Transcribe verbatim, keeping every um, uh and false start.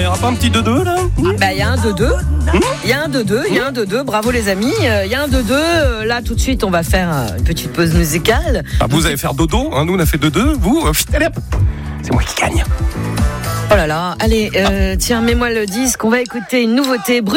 aura pas un petit deux deux là? Bah, il y a un deux deux. Il y a un deux deux, il y a un deux deux. Bravo les amis. Il y a un deux deux. Là, tout de suite, on va faire une petite pause musicale. Ah, vous allez faire dodo, hein, nous on a fait deux deux. Vous, euh, allez hop, c'est moi qui gagne. Oh là là. Allez, euh, tiens, mets-moi le disque. On va écouter une nouveauté.